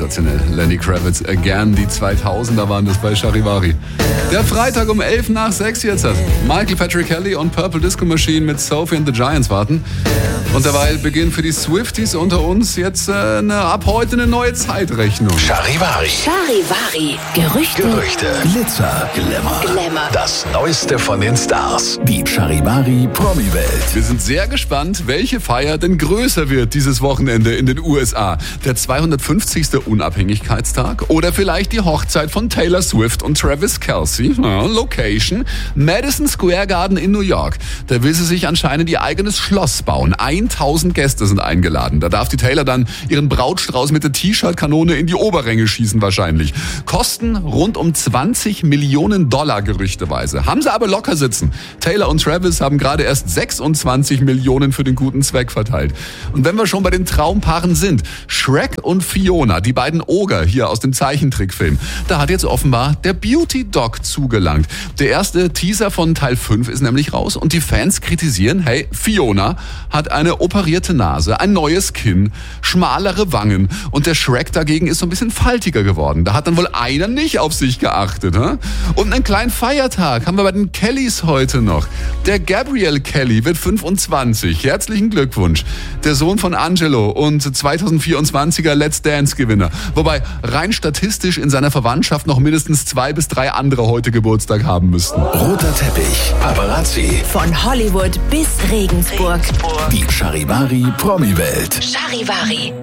sensationell. Lenny Kravitz again, die 2000er waren das bei Charivari. Der Freitag um 11 nach 6 jetzt hat Michael Patrick Kelly und Purple Disco Machine mit Sophie and the Giants warten. Und derweil beginnt für die Swifties unter uns jetzt ab heute eine neue Zeitrechnung. Charivari. Charivari. Gerüchte. Glitzer. Glamour. Das Neueste von den Stars. Die Charivari Promi-Welt. Wir sind sehr gespannt, welche Feier denn größer wird dieses Wochenende in den USA. Der 250. Unabhängigkeitstag oder vielleicht die Hochzeit von Taylor Swift und Travis Kelce. Location: Madison Square Garden in New York. Da will sie sich anscheinend ihr eigenes Schloss bauen. 1000 Gäste sind eingeladen. Da darf die Taylor dann ihren Brautstrauß mit der T-Shirt-Kanone in die Oberränge schießen wahrscheinlich. Kosten rund um $20 Millionen gerüchteweise. Haben sie aber locker sitzen. Taylor und Travis haben gerade erst 26 Millionen für den guten Zweck verteilt. Und wenn wir schon bei den Traumpaaren sind, Shrek und Fiona, die beiden Oger hier aus dem Zeichentrickfilm, da hat jetzt offenbar der Beauty-Doc zugelangt. Der erste Teaser von Teil 5 ist nämlich raus und die Fans kritisieren, hey, Fiona hat eine operierte Nase, ein neues Kinn, schmalere Wangen und der Shrek dagegen ist so ein bisschen faltiger geworden. Da hat dann wohl einer nicht auf sich geachtet. Und einen kleinen Feiertag haben wir bei den Kellys heute noch. Der Gabriel Kelly wird 25. Herzlichen Glückwunsch. Der Sohn von Angelo und 2024er Let's Dance-Gewinner. Wobei rein statistisch in seiner Verwandtschaft noch mindestens 2 bis 3 andere heute Geburtstag haben müssten. Roter Teppich. Paparazzi. Von Hollywood bis Regensburg. Die Charivari Promi-Welt. Charivari.